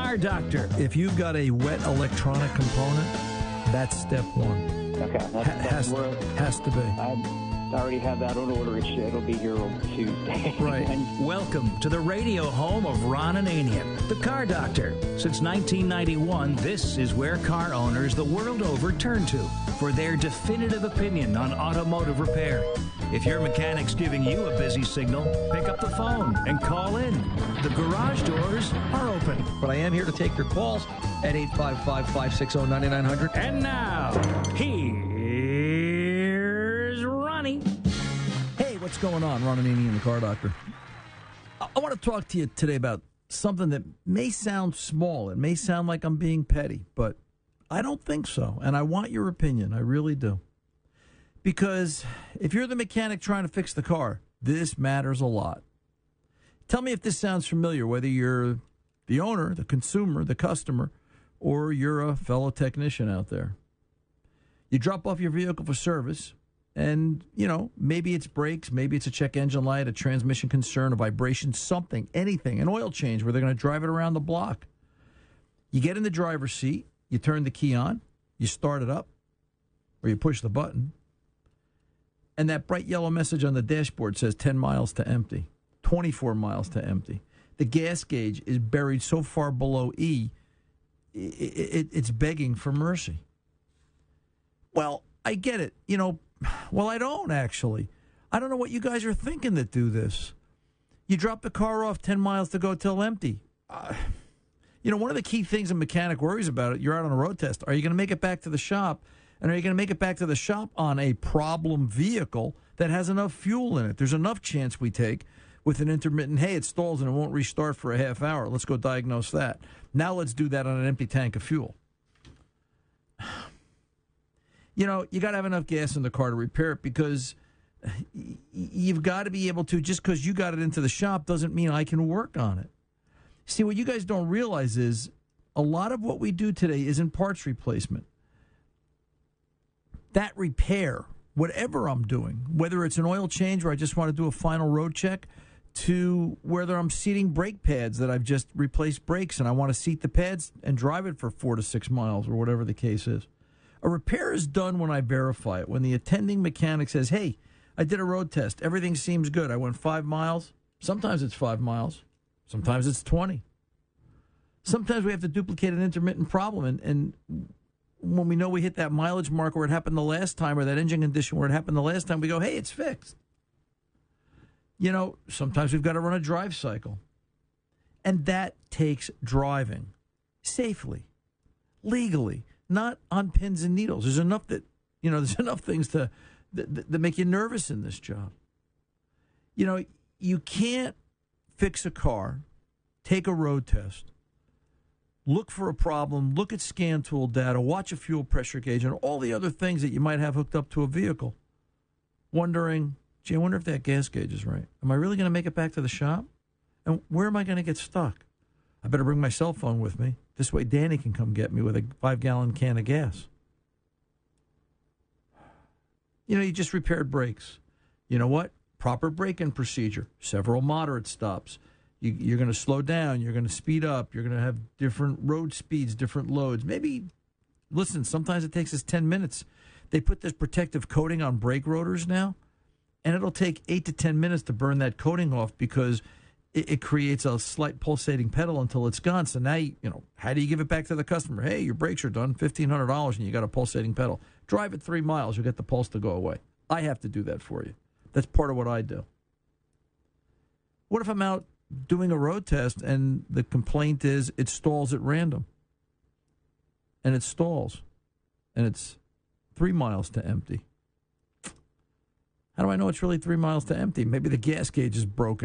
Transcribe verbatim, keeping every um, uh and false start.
Car Doctor. If you've got a wet electronic component, that's step one. Okay, that's, Ha- that's has, where has to be. I already have that on order. It should, it'll be here on Tuesday. Right. And Welcome to the radio home of Ron Ananian, the Car Doctor. Since nineteen ninety-one, this is where car owners the world over turn to for their definitive opinion on automotive repair. If your mechanic's giving you a busy signal, pick up the phone and call in. The garage doors are open. But I am here to take your calls at eight five five, five six zero, nine nine zero zero. And now, here's Ronnie. Hey, what's going on? Ron Ananian, the Car Doctor. I, I want to talk to you today about something that may sound small. It may sound like I'm being petty, but I don't think so. And I want your opinion. I really do. Because if you're the mechanic trying to fix the car, this matters a lot. Tell me if this sounds familiar, whether you're the owner, the consumer, the customer, or you're a fellow technician out there. You drop off your vehicle for service, and, you know, maybe it's brakes, maybe it's a check engine light, a transmission concern, a vibration, something, anything, an oil change where they're going to drive it around the block. You get in the driver's seat, you turn the key on, you start it up, or you push the button, and that bright yellow message on the dashboard says ten miles to empty, twenty-four miles to empty. The gas gauge is buried so far below E, it, it, it's begging for mercy. Well, I get it. You know, well, I don't, actually. I don't know what you guys are thinking that do this. You drop the car off ten miles to go till empty. Uh, you know, one of the key things a mechanic worries about it, you're out on a road test. Are you going to make it back to the shop? And are you going to make it back to the shop on a problem vehicle that has enough fuel in it? There's enough chance we take with an intermittent, hey, it stalls and it won't restart for a half hour. Let's go diagnose that. Now let's do that on an empty tank of fuel. You know, you got to have enough gas in the car to repair it, because you've got to be able to, just because you got it into the shop doesn't mean I can work on it. See, what you guys don't realize is a lot of what we do today isn't parts replacement. That repair, whatever I'm doing, whether it's an oil change where I just want to do a final road check, to whether I'm seating brake pads that I've just replaced brakes and I want to seat the pads and drive it for four to six miles or whatever the case is. A repair is done when I verify it, when the attending mechanic says, hey, I did a road test. Everything seems good. I went five miles. Sometimes it's five miles. Sometimes it's twenty. Sometimes we have to duplicate an intermittent problem, and, and when we know we hit that mileage mark where it happened the last time, or that engine condition where it happened the last time, we go, hey, it's fixed. You know, sometimes we've got to run a drive cycle. And that takes driving safely, legally, not on pins and needles. There's enough that, you know, there's enough things to that, that make you nervous in this job. You know, you can't fix a car, take a road test, look for a problem, look at scan tool data, watch a fuel pressure gauge, and all the other things that you might have hooked up to a vehicle, wondering, gee, I wonder if that gas gauge is right. Am I really going to make it back to the shop? And where am I going to get stuck? I better bring my cell phone with me. This way Danny can come get me with a five-gallon can of gas. You know, you just repaired brakes. You know what? Proper braking procedure. Several moderate stops. You, you're going to slow down. You're going to speed up. You're going to have different road speeds, different loads. Maybe, listen, sometimes it takes us ten minutes. They put this protective coating on brake rotors now, and it'll take eight to ten minutes to burn that coating off, because it, it creates a slight pulsating pedal until it's gone. So now, you, you know, how do you give it back to the customer? Hey, your brakes are done, fifteen hundred dollars, and you got a pulsating pedal. Drive it three miles, you'll get the pulse to go away. I have to do that for you. That's part of what I do. What if I'm out doing a road test and the complaint is it stalls at random? And it stalls. And it's three miles to empty. How do I know it's really three miles to empty? Maybe the gas gauge is broken.